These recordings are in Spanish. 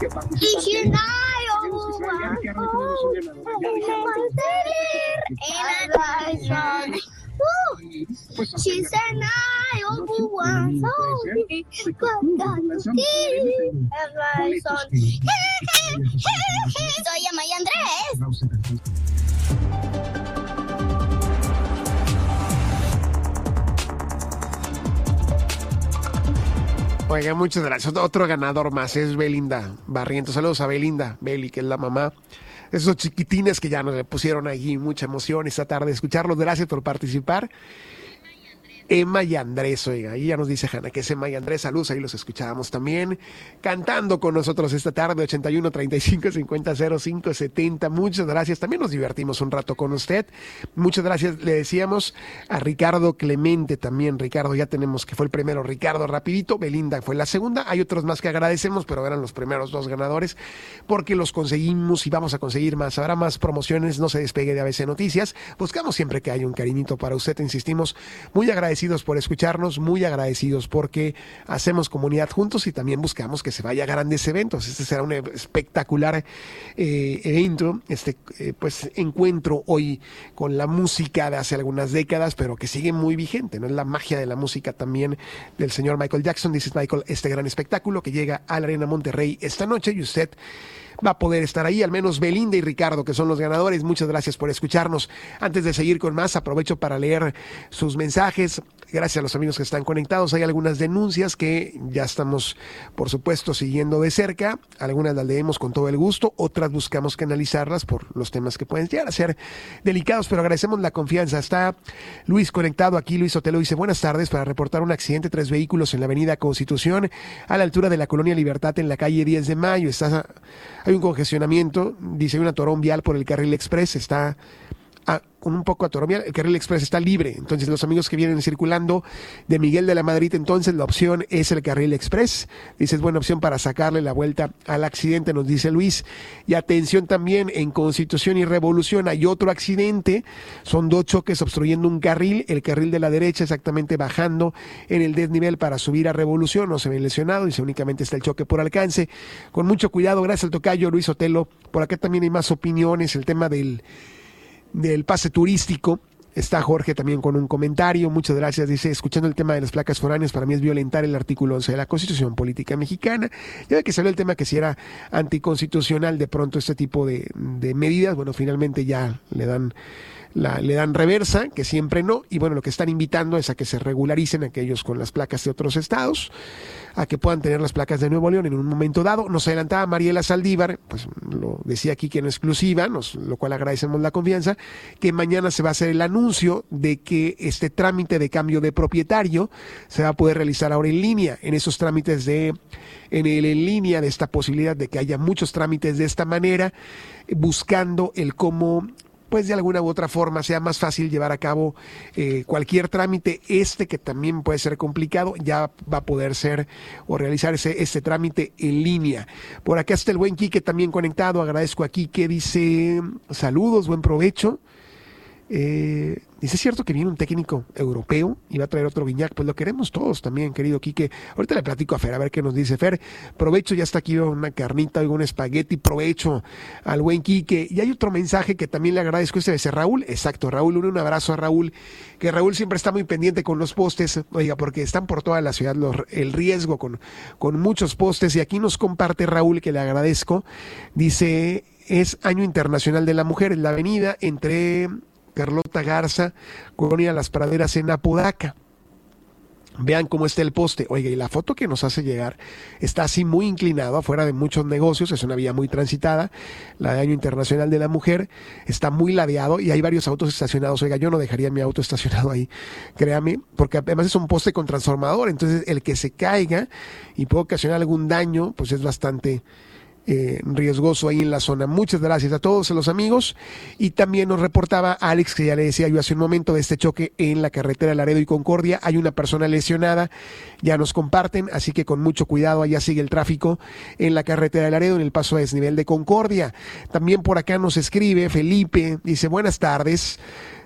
Soy Amaya Andrés. Oiga, muchas gracias. Otro ganador más es Belinda Barrientos. Saludos a Belinda, Beli, que es la mamá. Esos chiquitines que ya nos le pusieron ahí mucha emoción esta tarde. Escucharlos, gracias por participar. Emma y Andrés, oiga, ahí ya nos dice Hanna que es Emma y Andrés, saludos, ahí los escuchábamos también, cantando con nosotros esta tarde, 81 35 50 05 70, muchas gracias, también nos divertimos un rato con usted, muchas gracias, le decíamos a Ricardo Clemente también, Ricardo, ya tenemos que fue el primero, Ricardo rapidito, Belinda fue la segunda, hay otros más que agradecemos, pero eran los primeros dos ganadores, porque los conseguimos y vamos a conseguir más, habrá más promociones, no se despegue de ABC Noticias, buscamos siempre que haya un cariñito para usted, insistimos, muy agradecidos por escucharnos, muy agradecidos porque hacemos comunidad juntos y también buscamos que se vaya a grandes eventos. Este será un espectacular evento, pues encuentro hoy con la música de hace algunas décadas, pero que sigue muy vigente, ¿no? Es la magia de la música también del señor Michael Jackson, dice Michael, este gran espectáculo que llega a la Arena Monterrey esta noche y usted va a poder estar ahí, al menos Belinda y Ricardo, que son los ganadores. Muchas gracias por escucharnos. Antes de seguir con más, aprovecho para leer sus mensajes. Gracias a los amigos que están conectados. Hay algunas denuncias que ya estamos, por supuesto, siguiendo de cerca. Algunas las leemos con todo el gusto, otras buscamos que analizarlas por los temas que pueden llegar a ser delicados, pero agradecemos la confianza. Está Luis conectado aquí. Luis Otelo dice, buenas tardes, para reportar un accidente, 3 vehículos en la avenida Constitución, a la altura de la Colonia Libertad, en la calle 10 de Mayo. Hay un congestionamiento, dice, hay un atorón vial por el carril express, está con un poco atorón vial, el carril express está libre, entonces los amigos que vienen circulando de Miguel de la Madrid, entonces la opción es el carril express, dice, es buena opción para sacarle la vuelta al accidente, nos dice Luis. Y atención también, en Constitución y Revolución hay otro accidente, son 2 choques obstruyendo un carril, el carril de la derecha exactamente bajando en el desnivel para subir a Revolución, no se ve lesionado, dice, únicamente está el choque por alcance, con mucho cuidado. Gracias al tocayo Luis Otelo. Por acá también hay más opiniones, el tema del pase turístico. Está Jorge también con un comentario, muchas gracias, dice, escuchando el tema de las placas foráneas, para mí es violentar el artículo 11 de la Constitución Política Mexicana. Ya ve que salió el tema que si era anticonstitucional de pronto este tipo de medidas, bueno, finalmente ya le dan reversa, que siempre no, y bueno, lo que están invitando es a que se regularicen aquellos con las placas de otros estados, a que puedan tener las placas de Nuevo León en un momento dado. Nos adelantaba Mariela Saldívar, pues lo decía aquí que en exclusiva, lo cual agradecemos la confianza, que mañana se va a hacer el anuncio de que este trámite de cambio de propietario se va a poder realizar ahora en línea, en esos trámites en línea, de esta posibilidad de que haya muchos trámites de esta manera, buscando el cómo, pues de alguna u otra forma sea más fácil llevar a cabo cualquier trámite, que también puede ser complicado, ya va a poder ser o realizar este trámite en línea. Por acá está el buen Quique también conectado, agradezco a Quique, dice, saludos, buen provecho. Dice, ¿es cierto que viene un técnico europeo y va a traer otro Guiñac? Pues lo queremos todos también, querido Quique. Ahorita le platico a Fer, a ver qué nos dice Fer. Provecho, ya está aquí una carnita, un espagueti, provecho al buen Quique. Y hay otro mensaje que también le agradezco, debe ser Raúl. Exacto, Raúl, un abrazo a Raúl, que Raúl siempre está muy pendiente con los postes, oiga, porque están por toda la ciudad el riesgo con muchos postes. Y aquí nos comparte Raúl, que le agradezco. Dice, es Año Internacional de la Mujer en la avenida entre Carlota Garza, Colonia Las Praderas, en Apodaca. Vean cómo está el poste. Oiga, y la foto que nos hace llegar está así muy inclinado, afuera de muchos negocios, es una vía muy transitada, la de Año Internacional de la Mujer, está muy ladeado y hay varios autos estacionados. Oiga, yo no dejaría mi auto estacionado ahí, créame, porque además es un poste con transformador, entonces el que se caiga y puede ocasionar algún daño, pues es bastante riesgoso ahí en la zona. Muchas gracias a todos los amigos. Y también nos reportaba Alex, que ya le decía yo hace un momento, de este choque en la carretera Laredo y Concordia. Hay una persona lesionada, ya nos comparten, así que con mucho cuidado, allá sigue el tráfico en la carretera de Laredo, en el paso a desnivel de Concordia. También por acá nos escribe Felipe, dice, buenas tardes.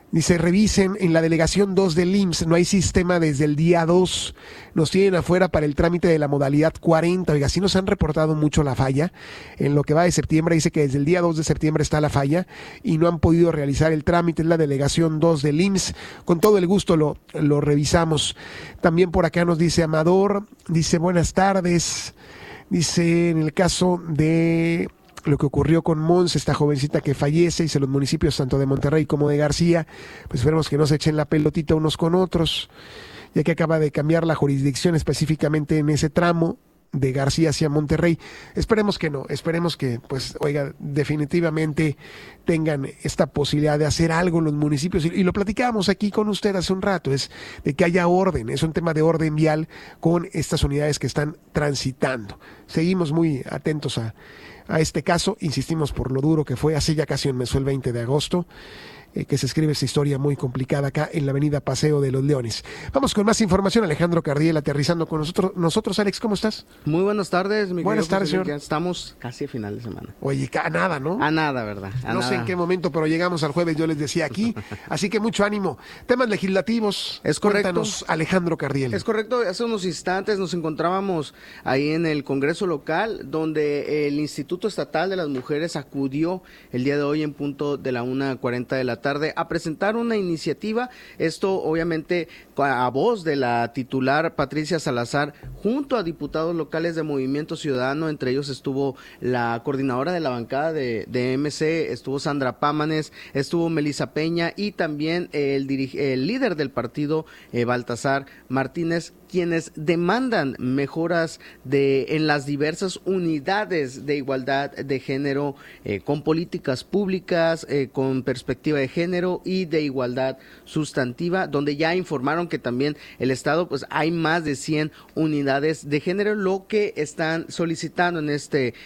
Dice, revisen en la delegación 2 del IMSS, no hay sistema desde el día 2, nos tienen afuera para el trámite de la modalidad 40, oiga, sí nos han reportado mucho la falla, en lo que va de septiembre, dice que desde el día 2 de septiembre está la falla y no han podido realizar el trámite, es la delegación 2 del IMSS, con todo el gusto lo revisamos. También por acá nos dice Amador, dice, buenas tardes, dice, en el caso de lo que ocurrió con Mons, esta jovencita que fallece, y los municipios tanto de Monterrey como de García, pues esperemos que no se echen la pelotita unos con otros, ya que acaba de cambiar la jurisdicción específicamente en ese tramo de García hacia Monterrey. Esperemos que no, esperemos que, pues, oiga, definitivamente tengan esta posibilidad de hacer algo en los municipios, y lo platicábamos aquí con usted hace un rato, es de que haya orden, es un tema de orden vial con estas unidades que están transitando. Seguimos muy atentos a este caso, insistimos por lo duro que fue, hace ya casi un mes, fue el 20 de agosto, que se escribe esta historia muy complicada acá en la avenida Paseo de los Leones. Vamos con más información, Alejandro Cardiel aterrizando con nosotros. Alex, ¿cómo estás? Muy buenas tardes, mi Buenas tardes, señor. Ya estamos casi a final de semana. Oye, a nada, ¿no? A nada, ¿verdad? No sé en qué momento, pero llegamos al jueves, yo les decía aquí, así que mucho ánimo. Temas legislativos. Es correcto. Cuéntanos, Alejandro Cardiel. Es correcto, hace unos instantes nos encontrábamos ahí en el Congreso local, donde el Instituto Estatal de las Mujeres acudió el día de hoy en punto de la 1:40 de la tarde a presentar una iniciativa, esto obviamente a voz de la titular Patricia Salazar, junto a diputados locales de Movimiento Ciudadano, entre ellos estuvo la coordinadora de la bancada de MC, estuvo Sandra Pámanes, estuvo Melissa Peña y también el líder del partido, Baltasar Martínez, quienes demandan mejoras en las diversas unidades de igualdad de género, con políticas públicas, con perspectiva de género y de igualdad sustantiva, donde ya informaron que también el Estado, pues hay más de 100 unidades de género, lo que están solicitando en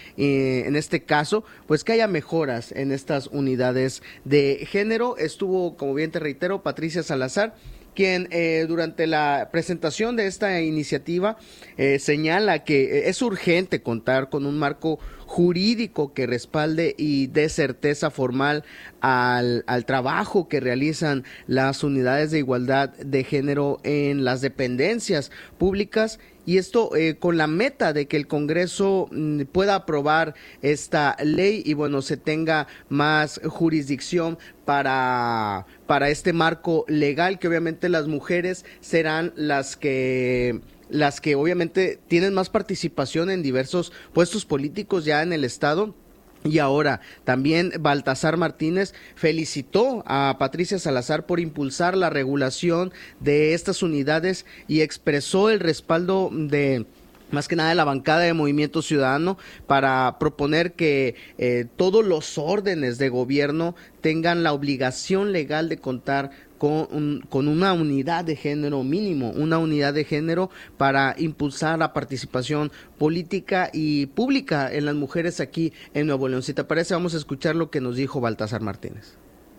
este caso, pues que haya mejoras en estas unidades de género. Estuvo, como bien te reitero, Patricia Salazar, quien durante la presentación de esta iniciativa señala que es urgente contar con un marco jurídico que respalde y dé certeza formal al trabajo que realizan las unidades de igualdad de género en las dependencias públicas, y esto con la meta de que el Congreso pueda aprobar esta ley y bueno, se tenga más jurisdicción para este marco legal, que obviamente las mujeres serán las que obviamente tienen más participación en diversos puestos políticos ya en el Estado. Y ahora también Baltasar Martínez felicitó a Patricia Salazar por impulsar la regulación de estas unidades y expresó el respaldo de, más que nada, de la bancada de Movimiento Ciudadano para proponer que todos los órdenes de gobierno tengan la obligación legal de contar con una unidad de género mínimo, una unidad de género para impulsar la participación política y pública en las mujeres aquí en Nuevo León. Si te parece, vamos a escuchar lo que nos dijo Baltasar Martínez.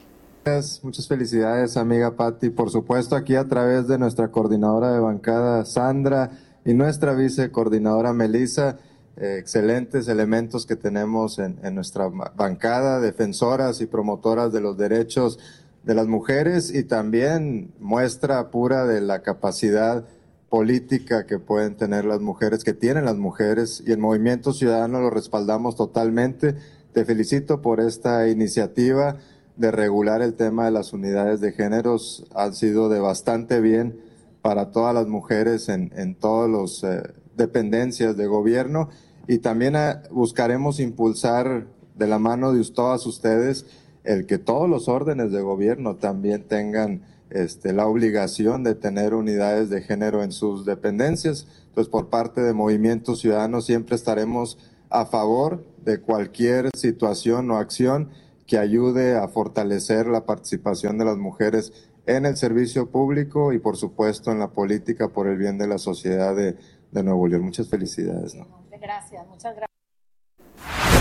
Muchas felicidades, amiga Patti. Por supuesto, aquí a través de nuestra coordinadora de bancada, Sandra, y nuestra vicecoordinadora, Melissa, excelentes elementos que tenemos en nuestra bancada, defensoras y promotoras de los derechos de las mujeres, y también muestra pura de la capacidad política que pueden tener las mujeres, que tienen las mujeres, y el Movimiento Ciudadano lo respaldamos totalmente. Te felicito por esta iniciativa de regular el tema de las unidades de géneros. Han sido de bastante bien para todas las mujeres en todas las dependencias de gobierno, y también buscaremos impulsar de la mano de todas ustedes el que todos los órdenes de gobierno también tengan la obligación de tener unidades de género en sus dependencias. Entonces, por parte de Movimiento Ciudadano siempre estaremos a favor de cualquier situación o acción que ayude a fortalecer la participación de las mujeres en el servicio público y, por supuesto, en la política por el bien de la sociedad de Nuevo León. Muchas felicidades, ¿no? Gracias, muchas gracias.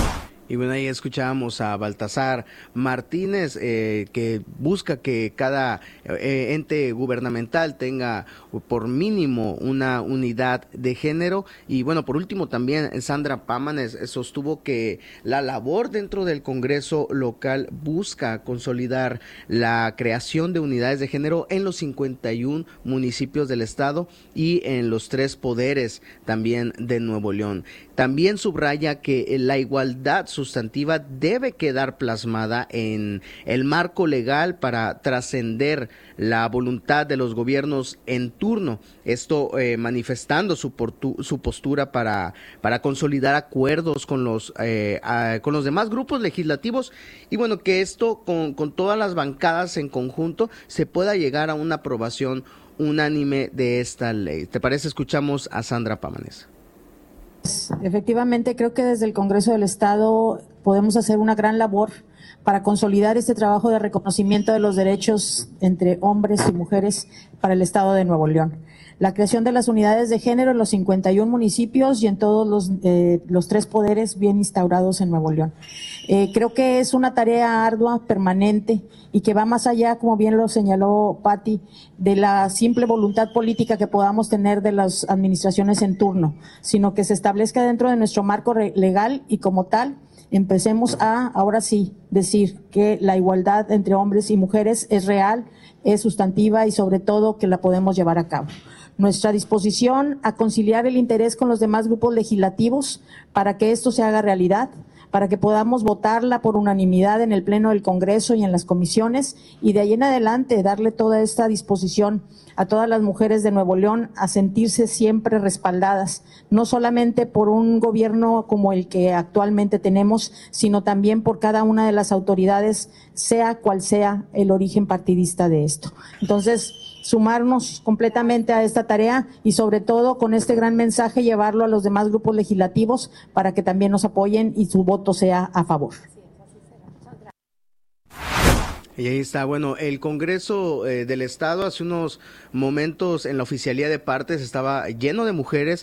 Y bueno, ahí escuchábamos a Baltasar Martínez, que busca que cada ente gubernamental tenga por mínimo una unidad de género. Y bueno, por último también Sandra Pámanes sostuvo que la labor dentro del Congreso local busca consolidar la creación de unidades de género en los 51 municipios del estado y en los 3 poderes también de Nuevo León. También subraya que la igualdad sustantiva debe quedar plasmada en el marco legal para trascender la voluntad de los gobiernos en turno. Esto manifestando su postura para consolidar acuerdos con los demás grupos legislativos y bueno, que esto con todas las bancadas en conjunto se pueda llegar a una aprobación unánime de esta ley. ¿Te parece? Escuchamos a Sandra Pámanes. Efectivamente, creo que desde el Congreso del Estado podemos hacer una gran labor para consolidar este trabajo de reconocimiento de los derechos entre hombres y mujeres para el Estado de Nuevo León. La creación de las unidades de género en los 51 municipios y en todos los 3 poderes bien instaurados en Nuevo León. Creo que es una tarea ardua, permanente, y que va más allá, como bien lo señaló Patti, de la simple voluntad política que podamos tener de las administraciones en turno, sino que se establezca dentro de nuestro marco legal y como tal, empecemos a, ahora sí, decir que la igualdad entre hombres y mujeres es real, es sustantiva y sobre todo que la podemos llevar a cabo. Nuestra disposición a conciliar el interés con los demás grupos legislativos para que esto se haga realidad, para que podamos votarla por unanimidad en el Pleno del Congreso y en las comisiones, y de ahí en adelante darle toda esta disposición a todas las mujeres de Nuevo León a sentirse siempre respaldadas, no solamente por un gobierno como el que actualmente tenemos, sino también por cada una de las autoridades, sea cual sea el origen partidista de esto. Entonces, sumarnos completamente a esta tarea y sobre todo con este gran mensaje llevarlo a los demás grupos legislativos para que también nos apoyen y su voto sea a favor. Y ahí está, bueno, el Congreso del Estado hace unos momentos en la oficialía de partes estaba lleno de mujeres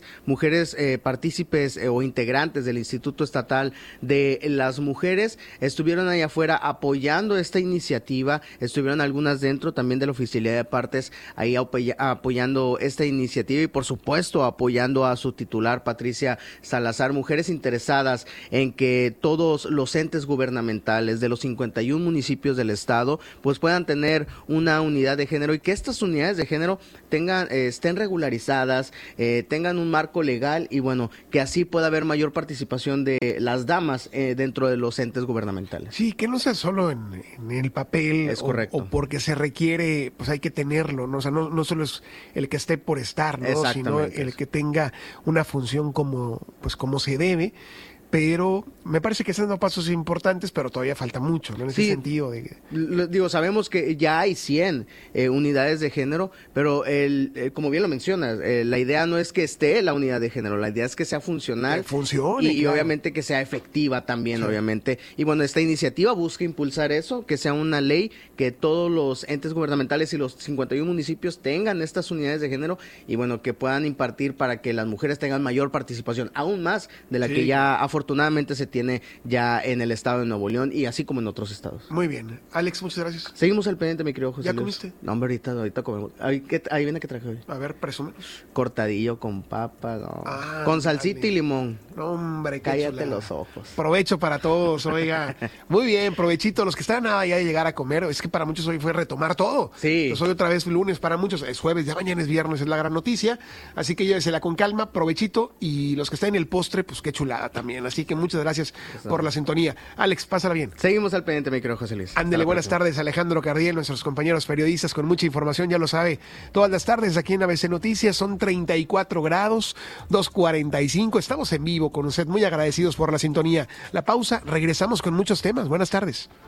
partícipes o integrantes del Instituto Estatal de las Mujeres, estuvieron ahí afuera apoyando esta iniciativa, estuvieron algunas dentro también de la oficialía de partes ahí apoyando esta iniciativa y por supuesto apoyando a su titular Patricia Salazar, mujeres interesadas en que todos los entes gubernamentales de los 51 municipios del Estado pues puedan tener una unidad de género y que estas unidades de género estén regularizadas, tengan un marco legal y bueno, que así pueda haber mayor participación de las damas dentro de los entes gubernamentales. Sí, que no sea solo en el papel. Es correcto. O porque se requiere, pues hay que tenerlo, ¿no? O sea, no solo es el que esté por estar, ¿no? Sino el que tenga una función como se debe. Pero me parece que están dando pasos importantes, pero todavía falta mucho, ¿no? En ese sentido. Digo, sabemos que ya hay 100 unidades de género, pero como bien lo mencionas, la idea no es que esté la unidad de género, la idea es que sea funcional. Que funcione, y obviamente que sea efectiva también, sí. Obviamente. Y bueno, esta iniciativa busca impulsar eso, que sea una ley, que todos los entes gubernamentales y los 51 municipios tengan estas unidades de género y bueno, que puedan impartir para que las mujeres tengan mayor participación, aún más de la que ya afortunadamente se tiene ya en el estado de Nuevo León y así como en otros estados. Muy bien. Alex, muchas gracias. Seguimos al pendiente, mi querido José ¿Ya Luis. comiste? No, hombre, ahorita comemos. Ahí viene que traje hoy. A ver, presume. Cortadillo con papa, no. Con salsita y limón. No, hombre, qué cállate chulada. Los ojos. Provecho para todos, oiga. Muy bien, provechito. Los que están nada ya de llegar a comer, es que para muchos hoy fue retomar todo. Sí. Entonces hoy otra vez lunes, para muchos es jueves, ya mañana es viernes, es la gran noticia. Así que llévesela con calma, provechito. Y los que están en el postre, pues qué chulada también. Así que muchas gracias por la sintonía. Alex, pásala bien. Seguimos al pendiente, mi querido José Luis. Ándele, buenas tardes, Alejandro Cardiel, nuestros compañeros periodistas con mucha información, ya lo sabe. Todas las tardes aquí en ABC Noticias son 34 grados, 2:45. Estamos en vivo con usted, muy agradecidos por la sintonía. La pausa, regresamos con muchos temas. Buenas tardes.